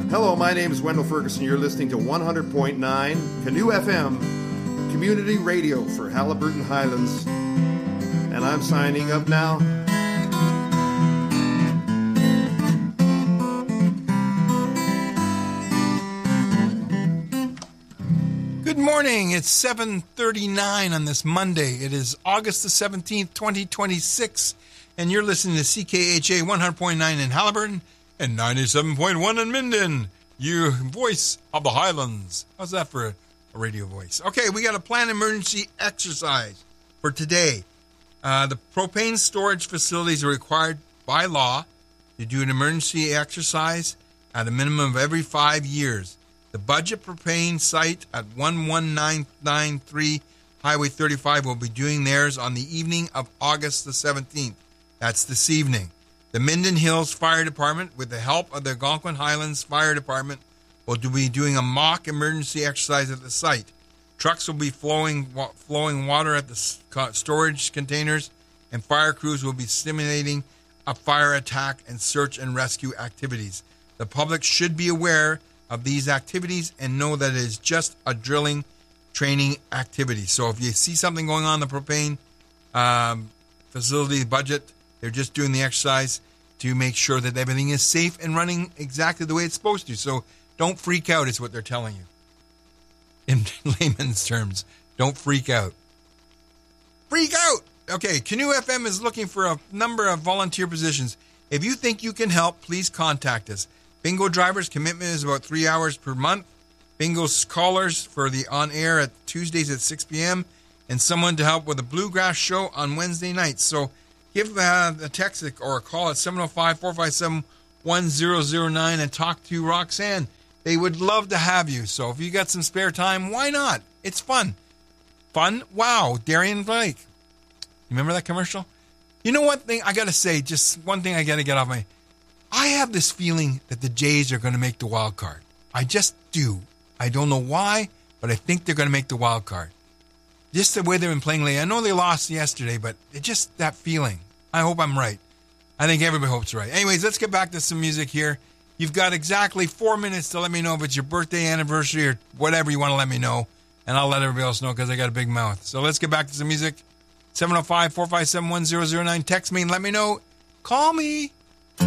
Hello, my name is Wendell Ferguson. You're listening to 100.9 Canoe FM, community radio for Haliburton Highlands. And I'm signing up now. Good morning. It's 7:39 on this Monday. It is August the 17th, 2026, and you're listening to CKHA 100.9 in Haliburton and 97.1 in Minden, your voice of the Highlands. How's that for a radio voice? Okay, we got a planned emergency exercise for today. The propane storage facilities are required by law to do an emergency exercise at a minimum of every 5 years. The Budget Propane site at 11993 Highway 35 will be doing theirs on the evening of August the 17th. That's this evening. The Minden Hills Fire Department, with the help of the Algonquin Highlands Fire Department, will be doing a mock emergency exercise at the site. Trucks will be flowing water at the storage containers, and fire crews will be simulating a fire attack and search and rescue activities. The public should be aware of these activities and know that it is just a drilling training activity. So if you see something going on in the propane facility budget, they're just doing the exercise to make sure that everything is safe and running exactly the way it's supposed to. So don't freak out is what they're telling you. In layman's terms, don't freak out. Freak out! Okay, Canoe FM is looking for a number of volunteer positions. If you think you can help, please contact us. Bingo drivers' commitment is about 3 hours per month. Bingo callers for the on-air at Tuesdays at 6 p.m. and someone to help with a bluegrass show on Wednesday nights. So give a text or a call at 705-457-1009 and talk to Roxanne. They would love to have you. So if you got some spare time, why not? It's fun. Fun? Wow. Darian Blake. Remember that commercial? You know one thing I got to say, just one thing I got to get off my... I have this feeling that the Jays are going to make the wild card. I just do. I don't know why, but I think they're going to make the wild card. Just the way they've been playing lately. I know they lost yesterday, but it's just that feeling. I hope I'm right. I think everybody hopes right. Anyways, let's get back to some music here. You've got exactly 4 minutes to let me know if it's your birthday, anniversary, or whatever you want to let me know. And I'll let everybody else know because I got a big mouth. So let's get back to some music. 705-457-1009. Text me and let me know. Call me.